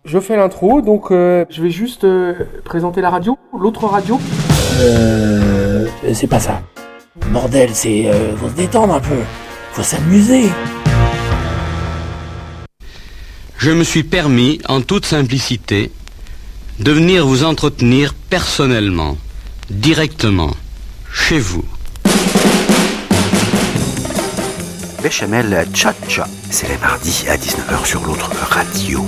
Je fais l'intro, donc je vais juste présenter la radio, l'autre radio. C'est pas ça. Bordel, c'est... faut se détendre un peu. Faut s'amuser. Je me suis permis, en toute simplicité, de venir vous entretenir personnellement, directement, chez vous. Béchamel Tcha-Tcha, c'est les mardis à 19h sur l'autre radio.